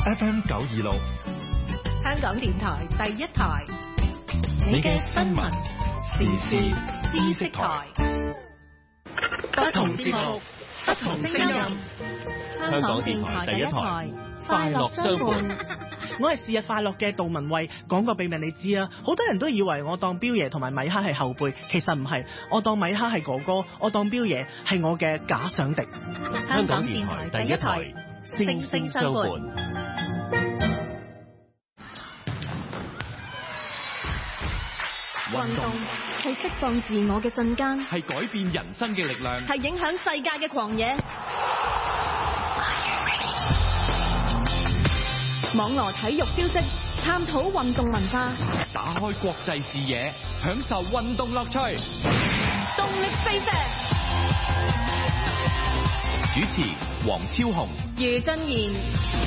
FM 926， 香港電台第一台， 你嘅新聞時事知識台， 不同節目，不同聲音，香港電台第一台，快樂相伴。 我係是日快樂嘅杜文慧，講個秘密你知啊，好多人都以為我當彪爺同埋米哈係後輩，其實唔係，我當米哈係哥哥，我當彪爺係我嘅假想敵。 香港電台第一台，聲聲相伴。 運動係釋放自我嘅瞬間， 係改變人生嘅力量， 係影響世界嘅狂野。網羅體育消息，探討運動文化， 打開國際視野，享受運動樂趣。 動力飛射， 主持黃超雄、 余真賢。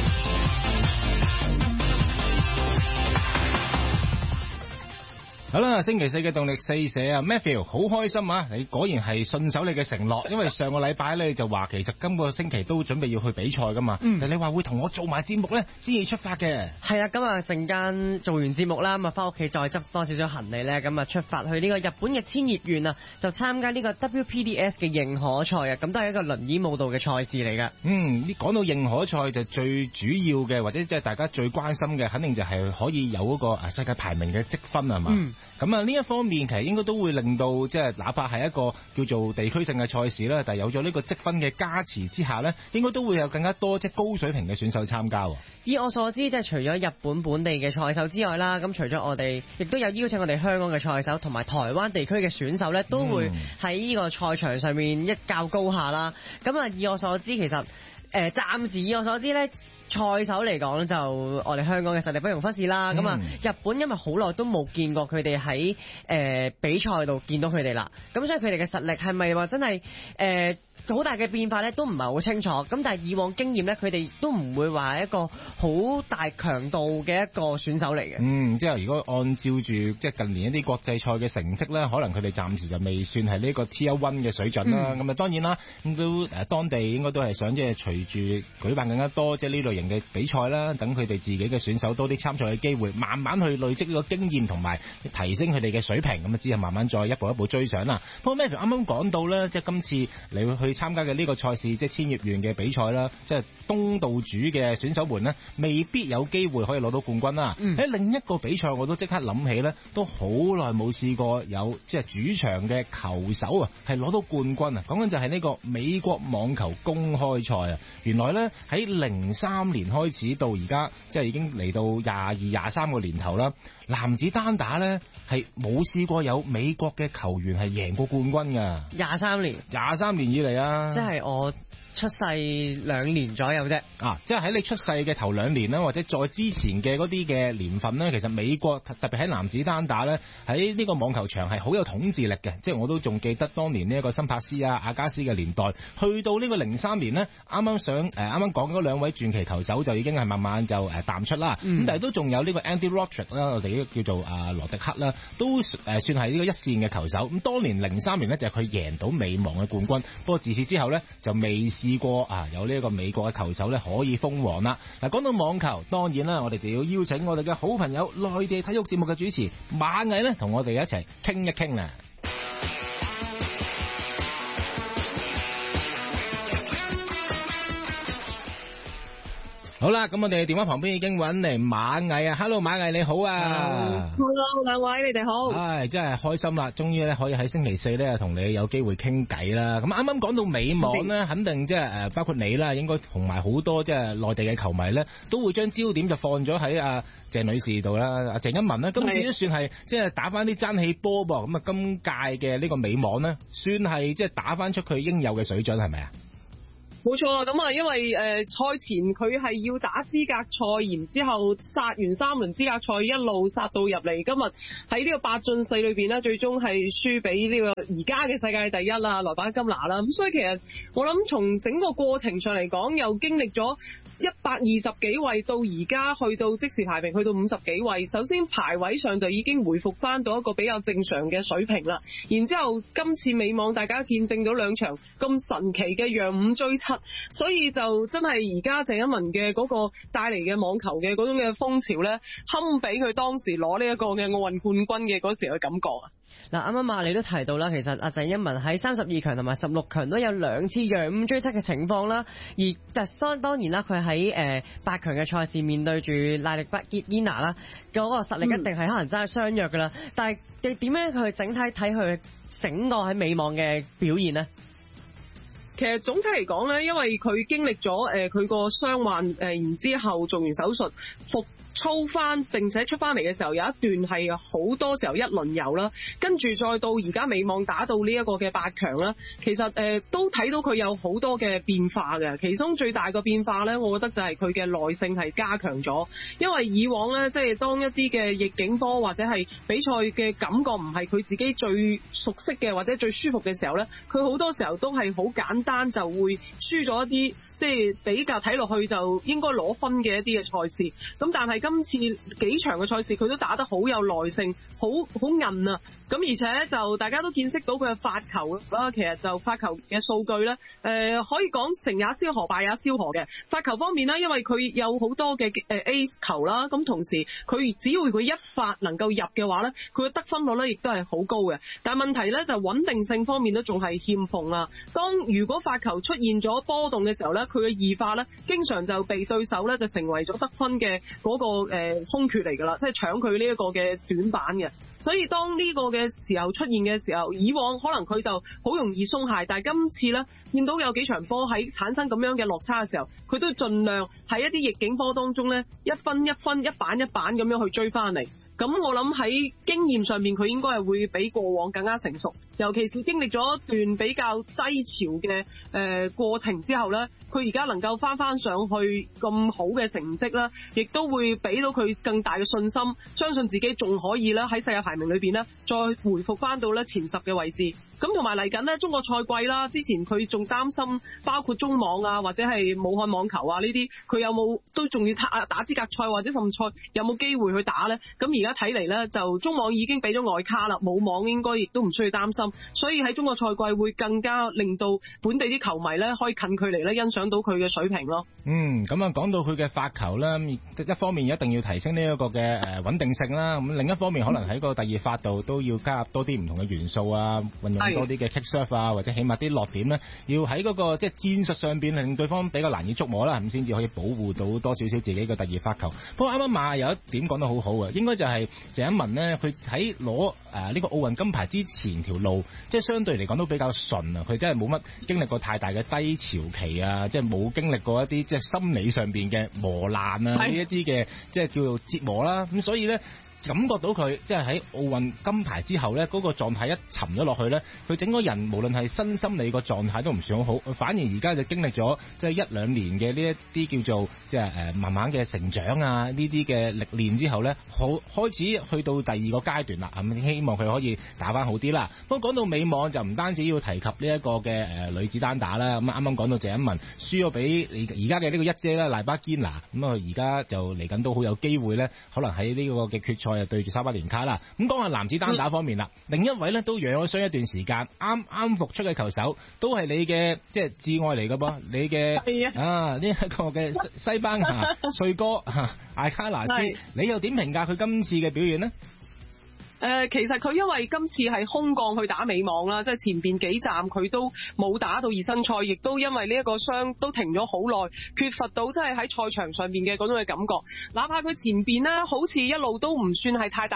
好啦，星期四嘅動力四射啊 ，Matthew 好開心啊！你果然係信守你嘅承諾，因為上個禮拜咧就話其實今個星期都準備要去比賽噶嘛，但你話會同我做埋節目咧先至出發嘅。 係啊，咁啊陣間做完節目啦，咁啊翻屋企再執多少少行李咧，咁啊出發去呢個日本嘅千葉縣啊，就參加呢個 WPDS 嘅認可賽啊，咁都係一個輪椅舞蹈嘅賽事嚟噶。 講到認可賽就最主要嘅，或者即係大家最關心嘅，肯定就係可以有嗰個世界排名嘅積分係嘛。咁啊呢一方面其實應該都會令到即係哪怕係一個叫做地區性嘅賽事啦，但係有咗呢個積分嘅加持之下呢，應該都會有更加多即係高水平嘅選手參加。 以我所知，即係除咗日本本地嘅賽手之外啦，咁除咗我哋，亦都有邀請我哋香港嘅賽手同埋台灣地區嘅選手呢，都會喺呢個賽場上面一較高下啦。咁啊，以我所知，其實暫時以我所知呢，賽手嚟講就我哋香港嘅實力不容忽視啦。咁啊，日本因為好耐都冇見過佢哋喺比賽度見到佢哋啦，咁所以佢哋嘅實力係咪話真係好大嘅變化咧，都唔係好清楚。咁但係以往經驗咧，佢哋都唔會話係一個好大強度嘅一個選手嚟嘅。 即係如果按照住即係近年一啲國際賽嘅成績咧，可能佢哋暫時就未算係呢個 Tier 1嘅水準啦。咁當然啦，咁都當地應該都係想即係隨住舉辦更加多即係呢類型嘅比賽啦，等佢哋自己嘅選手多啲參賽嘅機會，慢慢去累積呢個經驗同埋提升佢哋嘅水平，咁之後慢慢再一步一步追上啦。不過 Matthew 啱啱講到咧，即係今次你會去參加嘅呢個賽事，即係千葉縣嘅比賽啦，即係東道主嘅選手們呢，未必有機會可以攞到冠軍啦。喺另一個比賽，我都即刻諗起呢，都好耐冇試過有即係主場嘅球手啊，係攞到冠軍啊！講緊就係呢個美國網球公開賽啊！原來呢，喺03年開始到而家，即係已經嚟到22、23個年頭啦。男子單打呢，係冇試過有美國嘅球員係贏過冠軍㗎。23年以嚟啊！ 即係我出世2年左右啫。 即係喺你出世嘅頭2年啦，或者再之前嘅嗰啲嘅年份呢，其實美國特別喺男子單打呢，喺呢個網球場係好有統治力嘅。即係我都仲記得當年呢一個辛柏斯啊、阿加斯嘅年代，去到呢個03年呢，啱啱講嗰兩位傳奇球手就已經係慢慢就淡出啦。咁但係都仲有呢個 Andy Roddick 啦，我哋呢個叫做羅迪克啦，都算係呢個一線嘅球手。咁當年03年呢，就係佢贏到美網嘅冠軍，不過自此之後呢，就未試過有呢一個美國嘅球手呢可以封王啦。嗱，講到網球，當然啦，我哋就要邀請我哋嘅好朋友內地體育節目嘅主持馬毅呢，同我哋一齊傾一傾啦。好啦，咁我哋電話旁邊已經揾嚟馬毅啊 ，Hello 馬毅你好啊 ，Hello 兩位你哋好， 真係開心啦，終於咧可以喺星期四咧同你有機會傾偈啦。咁啱啱講到美網咧，肯定即係包括你啦，應該同埋好多即係內地嘅球迷咧，都會將焦點就放咗喺阿鄭女士度啦，阿鄭欽文啦，今次都算係即係打翻啲爭氣波噃。咁啊，今屆嘅呢個美網咧，算係即係打翻出佢應有嘅水準，係咪啊？ 冇錯啊，咁啊，因為賽前佢係要打資格賽，然之後殺完3輪資格賽，一路殺到入嚟。今日喺呢個8進4裏邊呢，最終係輸俾呢個而家嘅世界第一啦，萊班金拿啦。咁所以其實我諗從整個過程上嚟講，又經歷咗120幾位到而家去到即時排名去到50幾位。首先排位上就已經回復翻到一個比較正常嘅水平啦。然之後今次美網大家見證咗2場咁神奇嘅讓5追7 所以就真係而家鄭欣文嘅嗰個帶嚟嘅網球嘅嗰種嘅風潮咧，堪比佢當時攞呢一個嘅奧運冠軍嘅嗰時嘅感覺啊！ 嗱，啱啱你都提到啦，其實阿鄭欣文喺32強同埋16強都有2次讓5追7嘅情況啦，而當然啦，佢喺8強嘅賽事面對住賴力巴堅拿啦，嗰個實力一定係可能真係相若噶啦。但係你點樣去整體睇佢整個喺美網嘅表現呢？ 其實總體嚟講咧，因為佢經歷咗佢個傷患然之後做完手術復操翻並且出翻嚟嘅時候，有一段係好多時候一輪遊啦，跟住再到而家美網打到呢一個嘅8強啦，其實都睇到佢有好多嘅變化嘅。其中最大個變化咧，我覺得就係佢嘅耐性係加強咗，因為以往咧即係當一啲嘅逆境波或者係比賽嘅感覺唔係佢自己最熟悉嘅或者最舒服嘅時候咧，佢好多時候都係好簡單就會輸咗一啲即係比較睇落去就應該攞分嘅一啲嘅賽事。咁但係今次幾場嘅賽事佢都打得好有耐性，好韌啊！咁而且就大家都見識到佢嘅發球啦，其實就發球嘅數據咧，可以講成也蕭何敗也蕭何嘅。發球方面呢，因為佢有好多嘅ace 球啦，咁同時佢只要佢一發能夠入嘅話咧，佢嘅得分率咧亦都係好高嘅。但係問題咧就穩定性方面都仲係欠奉啦。如果發球出現咗波動嘅時候咧，佢嘅異化咧，經常就被對手咧就成為咗得分嘅嗰個空缺嚟㗎啦，即係搶佢呢一個嘅短板嘅。所以當呢個嘅時候出現嘅時候，以往可能佢就好容易鬆懈，但係今次咧見到有幾場波喺產生咁樣嘅落差嘅時候，佢都盡量喺一啲逆境波當中咧一分一分一板一板咁樣去追翻嚟。咁我諗喺經驗上面佢應該係會比過往更加成熟，尤其是經歷咗一段比較低潮嘅過程之後呢，佢而家能夠翻上去咁好嘅成績啦，亦都會俾到佢更大嘅信心，相信自己仲可以咧喺世界排名裏邊呢再回復翻到咧前10嘅位置。咁同埋嚟緊呢中國賽季啦，之前佢仲擔心包括中網啊或者係武漢網球啊呢啲，佢有冇都仲要打資格賽或者甚至賽有冇機會去打呢？咁而家睇嚟呢，就中網已經俾咗外卡啦，武網應該亦都唔需要擔心，所以喺中國賽季會更加令到本地啲球迷呢可以近距離咧欣賞到佢嘅水平咯。 咁啊講到佢嘅發球啦，一方面一定要提升呢一個嘅穩定性啦，咁另一方面可能喺個第二發度都要加入多啲唔同嘅元素啊，運用多啲嘅 kick serve 啊，或者起碼啲落點咧，要喺嗰個即係戰術上邊令對方比較難以捉摸啦，咁先至可以保護到多少少自己嘅第二發球。不過啱啱馬有一點講得好好啊，應該就係鄭欣文呢，佢喺攞呢個奧運金牌之前條路，即係相對嚟講都比較順啊，佢真係冇乜經歷過太大嘅低潮期啊，即係冇經歷過一啲即係心理上邊嘅磨難啊，呢一啲嘅即係叫做折磨啦，咁所以呢。感覺到佢即係喺奧運金牌之後呢，嗰個狀態一沉咗落去呢，佢整個人無論係身心理個狀態都唔算好，反而而家就經歷咗即係1-2年嘅呢一啲叫做即係慢慢嘅成長啊，呢啲嘅歷練之後呢，開始去到第二個階段啦，咁希望佢可以打返好啲啦。不過講到美網就唔單止要提及呢一個嘅女子單打啦，咁啱啱講到鄭欣文輸咗俾而家嘅呢個一姐啦賴巴堅拿，咁啊而家就嚟緊都好有機會呢，可能喺呢個嘅決賽對住沙巴連卡啦。咁講下男子單打方面啦，另一位咧都養咗傷一段時間，啱復出嘅球手都係你嘅即係摯愛嚟㗎噃，你嘅呢一個嘅西班牙帥哥艾卡拿斯，你又點評價佢今次嘅表現呢？ 其實佢因為今次係空降去打美網啦，即係前邊幾站佢都冇打到熱身賽，亦都因為呢一個傷都停咗好耐，缺乏到即係喺賽場上面嘅嗰種嘅感覺。哪怕佢前邊呢好似一路都唔算係太大